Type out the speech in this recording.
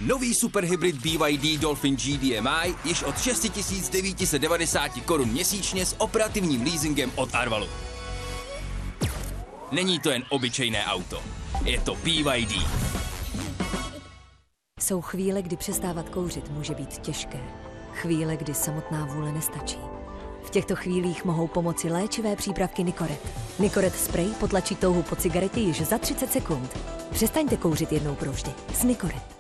Nový superhybrid BYD Dolphin GDMI již od 6990 Kč měsíčně s operativním leasingem od Arvalu. Není to jen obyčejné auto, je to BYD. Jsou chvíle, kdy přestávat kouřit může být těžké. Chvíle, kdy samotná vůle nestačí. V těchto chvílích mohou pomoci léčivé přípravky Nicoret. Nicoret spray potlačí touhu po cigaretě již za 30 sekund. Přestaňte kouřit jednou provždy s Nicoret.